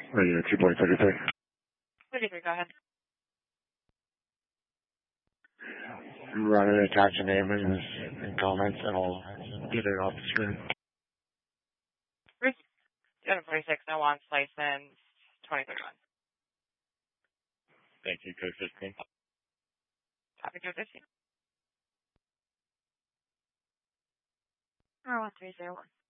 Radio 2.33. 33, go ahead. Run it, attach your name and comments, and I'll get it off the screen. 246, no wants, license, 2031. Thank you, code 15. Copy code 15. 1301.